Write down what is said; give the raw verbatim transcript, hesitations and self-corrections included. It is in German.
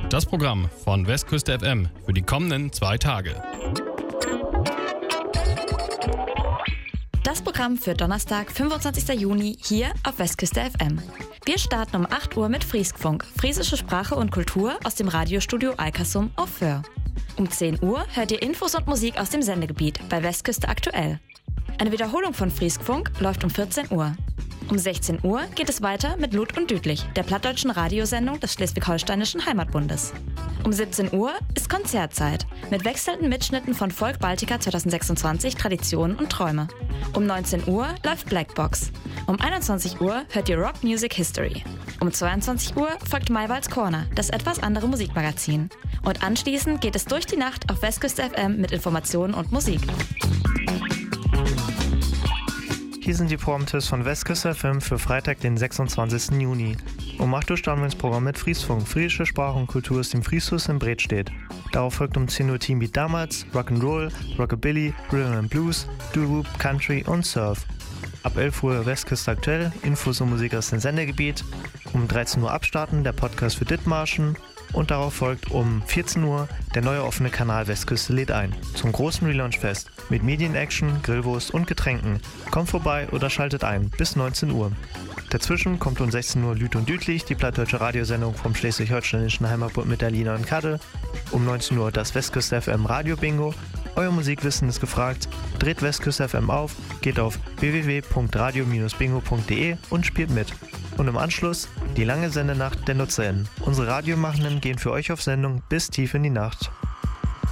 Das Programm von Westküste F M für die kommenden zwei Tage. Das Programm für Donnerstag, fünfundzwanzigsten Juni hier auf Westküste F M. Wir starten um acht Uhr mit Frieskfunk, friesische Sprache und Kultur aus dem Radiostudio Alkersum auf Föhr. Um zehn Uhr hört ihr Infos und Musik aus dem Sendegebiet bei Westküste aktuell. Eine Wiederholung von Frieskfunk läuft um vierzehn Uhr. Um sechzehn Uhr geht es weiter mit Lud und Düdlich, der plattdeutschen Radiosendung des Schleswig-Holsteinischen Heimatbundes. Um siebzehn Uhr ist Konzertzeit mit wechselnden Mitschnitten von Folk Baltica zwanzig sechsundzwanzig, Traditionen und Träume. Um neunzehn Uhr läuft Blackbox. Um einundzwanzig Uhr hört ihr Rock Music History. Um zweiundzwanzig Uhr folgt Maywalds Corner, das etwas andere Musikmagazin. Und anschließend geht es durch die Nacht auf Westküste F M mit Informationen und Musik. Hier sind die Programmtipps von Westküste F M für Freitag, den sechsundzwanzigsten Juni. Um acht Uhr starten wir ins Programm mit Friesfunk, friesische Sprache und Kultur aus dem Frieshus in Bredstedt. Darauf folgt um zehn Uhr Team Beat damals, Rock'n'Roll, Rockabilly, Rhythm and Blues, Doo-Wop, Country und Surf. Ab elf Uhr Westküste aktuell, Infos und Musik aus dem Sendegebiet. Um dreizehn Uhr abstarten, der Podcast für Dithmarschen. Und darauf folgt um vierzehn Uhr der neue offene Kanal Westküste lädt ein zum großen Relaunchfest mit Medienaction, Grillwurst und Getränken. Kommt vorbei oder schaltet ein bis neunzehn Uhr. Dazwischen kommt um sechzehn Uhr Lüd und Düdlich, die plattdeutsche Radiosendung vom Schleswig-Holsteinischen Heimatbund mit der Lina und Kadde. Um neunzehn Uhr das Westküste F M Radio Bingo. Euer Musikwissen ist gefragt. Dreht Westküste F M auf, geht auf w w w punkt radio Bindestrich bingo punkt d e und spielt mit. Und im Anschluss die lange Sendenacht der NutzerInnen. Unsere Radiomachenden gehen für euch auf Sendung bis tief in die Nacht.